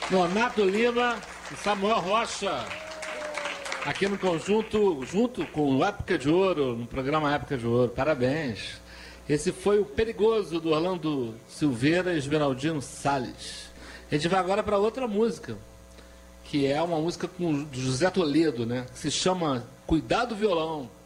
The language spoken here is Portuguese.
Nonato Lima e Samuel Rocha, aqui no conjunto, junto com o Época de Ouro, no programa Época de Ouro. Parabéns. Esse foi o Perigoso, do Orlando Silveira e Esmeraldino Salles. A gente vai agora para outra música, que é uma música do José Toledo, né? Que se chama Cuidado Violão.